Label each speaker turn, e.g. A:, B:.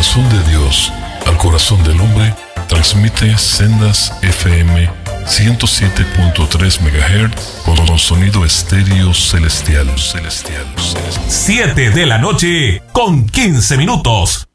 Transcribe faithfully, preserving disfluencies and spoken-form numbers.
A: corazón de Dios al corazón del hombre, transmite Sendas F M ciento siete punto tres megahertz con sonido estéreo celestial, celestial, celestial.
B: siete de la noche con quince minutos.